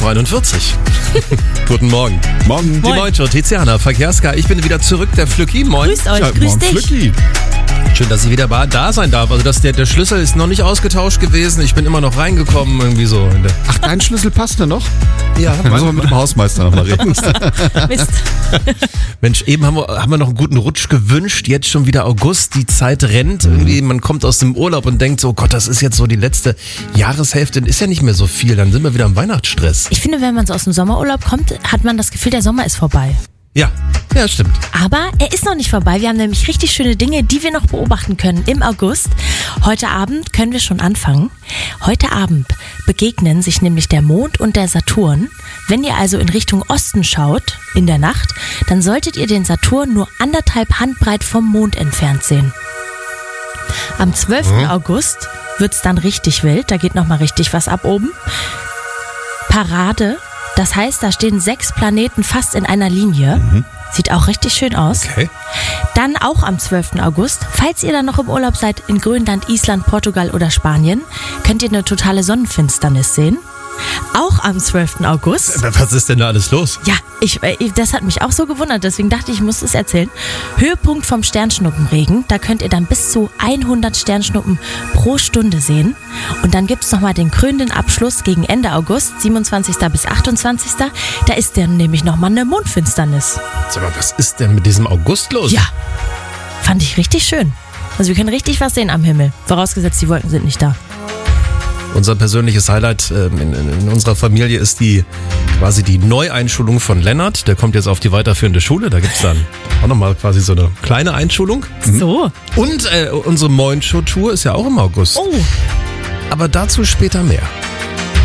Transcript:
11.41 Uhr. Guten Morgen. Morgen. Die Moin-Show, Tiziana, Verkehrska. Ich bin wieder zurück, der Flücki. Moin. Grüßt euch, grüß morgen, dich. Flücki. Schön, dass ich wieder da sein darf. Also der Schlüssel ist noch nicht ausgetauscht gewesen. Ich bin immer noch reingekommen, irgendwie so. Ach, dein Schlüssel passt ja noch? Ja, Dann müssen wir mit dem Hausmeister nochmal reden. Mist. Mensch, eben haben wir noch einen guten Rutsch gewünscht. Jetzt schon wieder August, die Zeit rennt. Irgendwie, man kommt aus dem Urlaub und denkt so, oh Gott, das ist jetzt so die letzte Jahreshälfte. Ist ja nicht mehr so viel, dann sind wir wieder im Weihnachtsstress. Ich finde, wenn man so aus dem Sommerurlaub kommt, hat man das Gefühl, der Sommer ist vorbei. Ja, stimmt. Aber er ist noch nicht vorbei. Wir haben nämlich richtig schöne Dinge, die wir noch beobachten können im August. Heute Abend können wir schon anfangen. Heute Abend begegnen sich nämlich der Mond und der Saturn. Wenn ihr also in Richtung Osten schaut, in der Nacht, dann solltet ihr den Saturn nur 1,5 Handbreit vom Mond entfernt sehen. Am 12. August wird's dann richtig wild. Da geht nochmal richtig was ab oben. Parade. Das heißt, da stehen 6 Planeten fast in einer Linie. Sieht auch richtig schön aus. Okay. Dann auch am 12. August, falls ihr dann noch im Urlaub seid in Grönland, Island, Portugal oder Spanien, könnt ihr eine totale Sonnenfinsternis sehen. Auch am 12. August. Was ist denn da alles los? Ja, das hat mich auch so gewundert, deswegen dachte ich muss es erzählen. Höhepunkt vom Sternschnuppenregen, da könnt ihr dann bis zu 100 Sternschnuppen pro Stunde sehen. Und dann gibt es nochmal den krönenden Abschluss gegen Ende August, 27. bis 28. Da ist dann nämlich nochmal eine Mondfinsternis. Sag mal, was ist denn mit diesem August los? Ja, fand ich richtig schön. Also wir können richtig was sehen am Himmel, vorausgesetzt die Wolken sind nicht da. Unser persönliches Highlight in unserer Familie ist quasi die Neueinschulung von Lennart. Der kommt jetzt auf die weiterführende Schule. Da gibt es dann auch nochmal quasi so eine kleine Einschulung. So. Und unsere Moin-Show-Tour ist ja auch im August. Oh. Aber dazu später mehr.